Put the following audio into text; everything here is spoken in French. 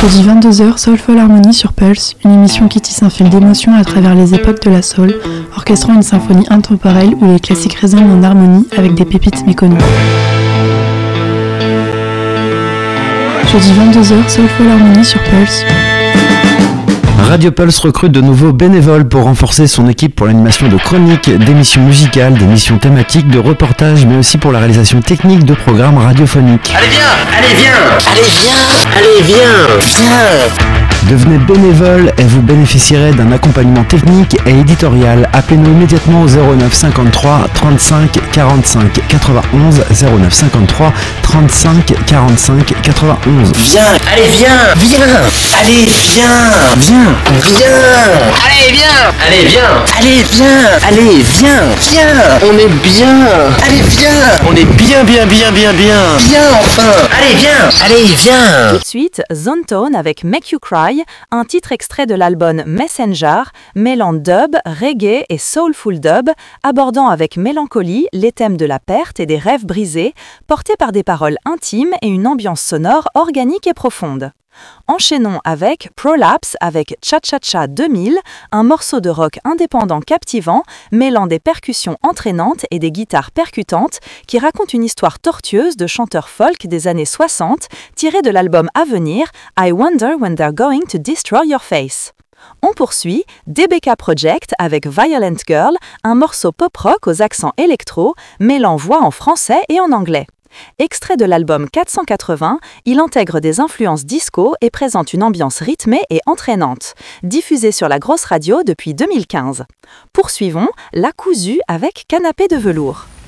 Jeudi 22h, Soulful Harmony sur Pulse, une émission qui tisse un fil d'émotions à travers les époques de la soul, orchestrant une symphonie intemporelle où les classiques résonnent en harmonie avec des pépites méconnues. Jeudi 22h, Soulful Harmony sur Pulse. Radio Pulse recrute de nouveaux bénévoles pour renforcer son équipe pour l'animation de chroniques, d'émissions musicales, d'émissions thématiques, de reportages, mais aussi pour la réalisation technique de programmes radiophoniques. Allez viens, allez viens, allez viens, allez viens, viens. Devenez bénévole et vous bénéficierez d'un accompagnement technique et éditorial. Appelez-nous immédiatement au 09 53 35 45 91 09 53 35 45 91. Viens, allez viens, viens, allez viens, viens, viens, allez viens, allez viens, allez viens, allez viens, viens, on est bien, allez viens, on est bien, viens enfin, allez viens. Tout de suite, Zone Tone avec Make You Cry, un titre extrait de l'album Messenger, mêlant dub, reggae et soulful dub, abordant avec mélancolie les thèmes de la perte et des rêves brisés, portés par des paroles intimes et une ambiance sonore organique et profonde. Enchaînons avec Prolapse avec Cha Cha Cha 2000, un morceau de rock indépendant captivant, mêlant des percussions entraînantes et des guitares percutantes qui raconte une histoire tortueuse de chanteurs folk des années 60, tirée de l'album à venir I Wonder When They're Going to Destroy Your Face. On poursuit DBK Project avec Violent Girl, un morceau pop-rock aux accents électro, mêlant voix en français et en anglais. Extrait de l'album 480, il intègre des influences disco et présente une ambiance rythmée et entraînante, diffusée sur la grosse radio depuis 2015. Poursuivons La Cousue avec Canapé de velours.